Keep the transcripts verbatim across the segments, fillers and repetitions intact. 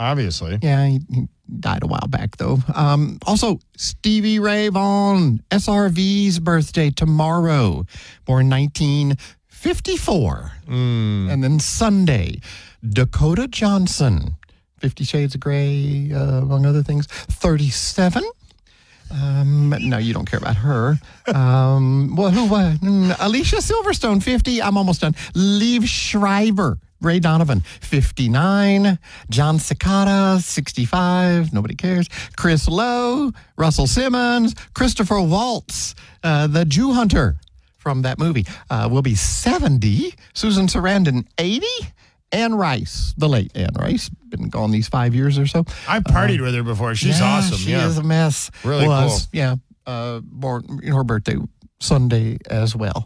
obviously. Yeah, he, he died a while back, though. Um, also, Stevie Ray Vaughan, S R V's birthday tomorrow, born nineteen fifty-four. Mm. And then Sunday, Dakota Johnson, Fifty Shades of Grey, uh, among other things, thirty-seven. Um, no, you don't care about her. Um, well, who? Uh, mm, Alicia Silverstone, fifty. I'm almost done. Liev Schreiber, Ray Donovan, fifty-nine. John Cicada, sixty-five. Nobody cares. Chris Lowe, Russell Simmons, Christopher Waltz, uh, the Jew Hunter from that movie, uh, will be seventy. Susan Sarandon, eighty. Anne Rice, the late Anne Rice, been gone these five years or so. I partied uh, with her before. She's yeah, awesome. She yeah. is a mess. Really Was, cool. Yeah. Uh, born, her birthday Sunday as well.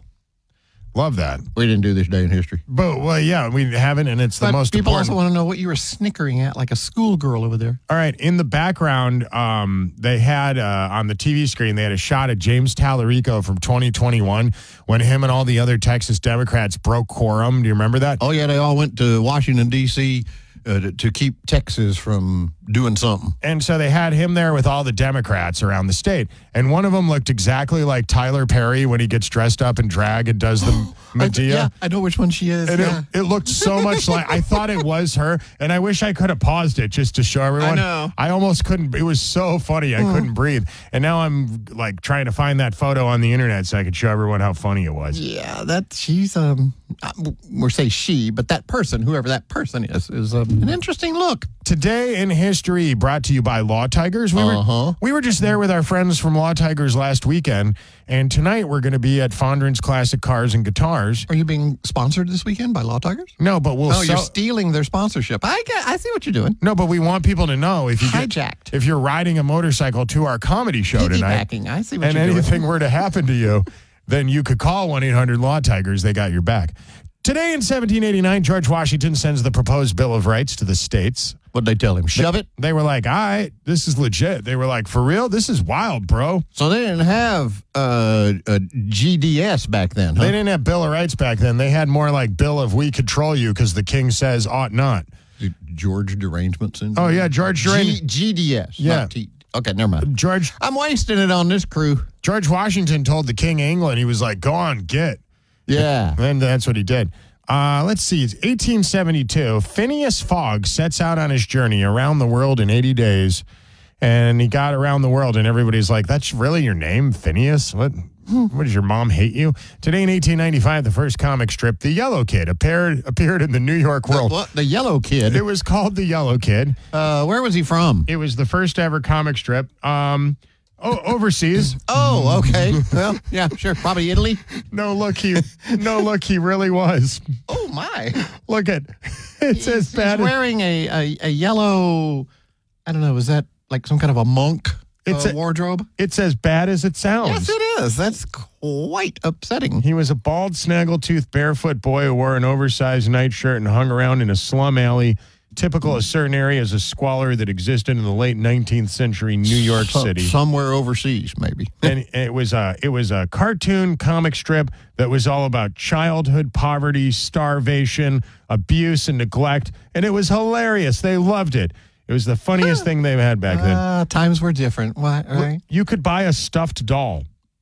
Love that. We didn't do this day in history. But, well, yeah, we haven't, and it's the but most people important. also want to know what you were snickering at like a schoolgirl over there. All right, in the background, um, they had, uh, on the T V screen, they had a shot of James Tallarico from twenty twenty-one when him and all the other Texas Democrats broke quorum. Do you remember that? Oh, yeah, they all went to Washington, D C uh, to, to keep Texas from doing something. And so they had him there with all the Democrats around the state. And one of them looked exactly like Tyler Perry when he gets dressed up in drag and does the Medea. I, yeah, I know which one she is. And yeah. it, it looked so much like, I thought it was her. And I wish I could have paused it just to show everyone. I know. I almost couldn't. It was so funny. I mm. couldn't breathe. And now I'm like trying to find that photo on the internet so I could show everyone how funny it was. Yeah, that she's, um, we'll say she, but that person, whoever that person is, is um, an interesting look. Today in history, brought to you by Law Tigers. We uh-huh. were we were just there with our friends from Law Tigers last weekend, and tonight we're going to be at Fondren's Classic Cars and Guitars. Are you being sponsored this weekend by Law Tigers? No, but we'll. Oh, sell- you're stealing their sponsorship. I get, I see what you're doing. No, but we want people to know if you hijacked. Get, if you're riding a motorcycle to our comedy show tonight, I see what and you're anything doing. were to happen to you, then you could call one eight hundred Law Tigers. They got your back. Today in seventeen eighty-nine, George Washington sends the proposed Bill of Rights to the states. What'd they tell him? Shove they, it? They were like, all right, this is legit. They were like, for real? This is wild, bro. So they didn't have uh, a G D S back then, huh? They didn't have Bill of Rights back then. They had more like Bill of We Control You because the king says ought not. George Derangement Syndrome? Oh, yeah, George Derangement. G- GDS. Yeah. Not T- okay, never mind. George. I'm wasting it on this crew. George Washington told the King of England, he was like, go on, get. Yeah. And that's what he did. Uh, let's see. It's eighteen seventy-two. Phineas Fogg sets out on his journey around the world in eighty days. And he got around the world, and everybody's like, that's really your name, Phineas? What? What, does your mom hate you? Today in eighteen ninety-five, the first comic strip, The Yellow Kid, appeared appeared in the New York World. The, what? The Yellow Kid? It was called The Yellow Kid. Uh, where was he from? It was the first ever comic strip. Um... Oh, overseas. Oh, okay. Well, yeah, sure. Probably Italy. No, look, he no, look, he really was. Oh, my. Look at it says he's, bad. He's wearing a, a, a yellow, I don't know, is that like some kind of a monk it's uh, a, wardrobe? It's as bad as it sounds. Yes, it is. That's quite upsetting. He was a bald, snaggletooth, barefoot boy who wore an oversized nightshirt and hung around in a slum alley, typical of certain areas of squalor that existed in the late nineteenth century New York so, City. Somewhere overseas, maybe. And it was a it was a cartoon comic strip that was all about childhood poverty, starvation, abuse, and neglect, and it was hilarious. They loved it. It was the funniest thing they've had back then. Uh, times were different. Why? Right? You could buy a stuffed doll.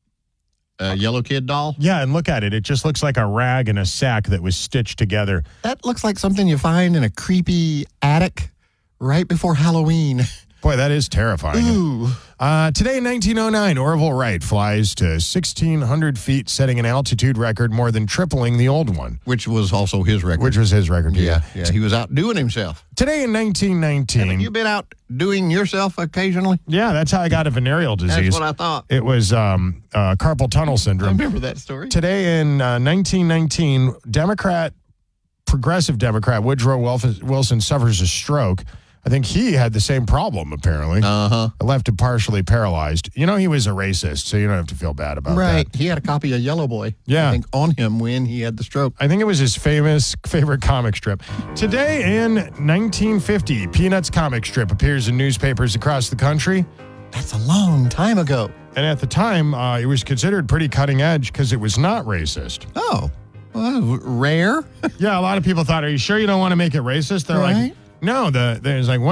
A Yellow Kid doll? Yeah, and look at it. It just looks like a rag and a sack that was stitched together. That looks like something you find in a creepy attic right before Halloween. Boy, that is terrifying. Ooh. Uh, today in nineteen oh nine, Orville Wright flies to sixteen hundred feet, setting an altitude record more than tripling the old one. Which was also his record. Which was his record. Yeah, yeah. He was out doing himself. Today in nineteen nineteen. Have you been out doing yourself occasionally? Yeah, that's how I got a venereal disease. That's what I thought. It was um, uh, carpal tunnel syndrome. I remember that story. Today in uh, nineteen nineteen, Democrat, progressive Democrat Woodrow Wilson suffers a stroke. I think he had the same problem, apparently. Uh-huh. It left him partially paralyzed. You know, he was a racist, so you don't have to feel bad about right. that. He had a copy of Yellow Boy, yeah. I think, on him when he had the stroke. I think it was his famous favorite comic strip. Today in nineteen fifty, Peanuts comic strip appears in newspapers across the country. That's a long time ago. And at the time, uh, it was considered pretty cutting edge because it was not racist. Oh, well, rare. Yeah, a lot of people thought, are you sure you don't want to make it racist? They're right. like, no, the, there's like one.